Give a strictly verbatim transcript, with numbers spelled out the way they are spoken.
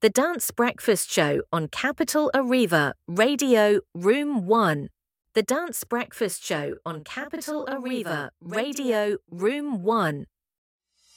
The Dance Breakfast Show on Capital Arriva, Radio Room one. The Dance Breakfast Show on Capital Arriva, Radio Room one.